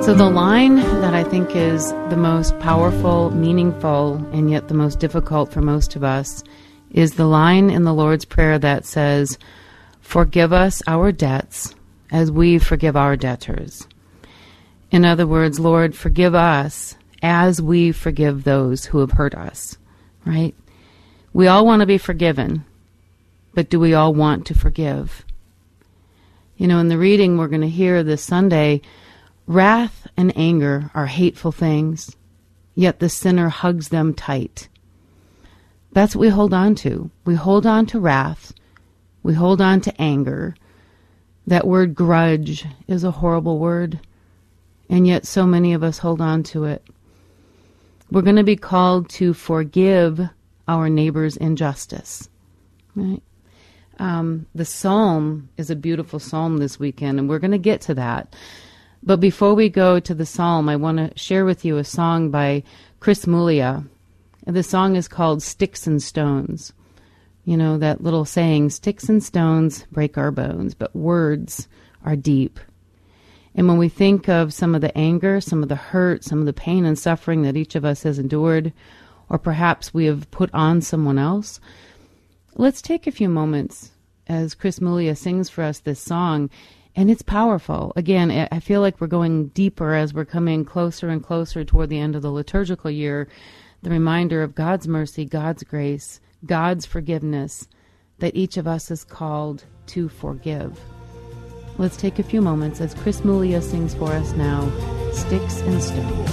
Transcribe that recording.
So the line that I think is the most powerful, meaningful, and yet the most difficult for most of us is the line in the Lord's Prayer that says, "Forgive us our debts as we forgive our debtors." In other words, Lord, forgive us as we forgive those who have hurt us, right? We all want to be forgiven, but do we all want to forgive? You know, in the reading we're going to hear this Sunday, wrath and anger are hateful things, yet the sinner hugs them tight. That's what we hold on to. We hold on to wrath. We hold on to anger. That word grudge is a horrible word, and yet so many of us hold on to it. We're going to be called to forgive our neighbor's injustice, right? The psalm is a beautiful psalm this weekend, and we're going to get to that. But before we go to the psalm, I want to share with you a song by Chris Muglia. The song is called Sticks and Stones. You know, that little saying, sticks and stones break our bones, but words are deep. And when we think of some of the anger, some of the hurt, some of the pain and suffering that each of us has endured, or perhaps we have put on someone else, let's take a few moments as Chris Muglia sings for us this song. And it's powerful. Again, I feel like we're going deeper as we're coming closer and closer toward the end of the liturgical year. The reminder of God's mercy, God's grace, God's forgiveness, that each of us is called to forgive. Let's take a few moments as Chris Muglia sings for us now, Sticks and Stones.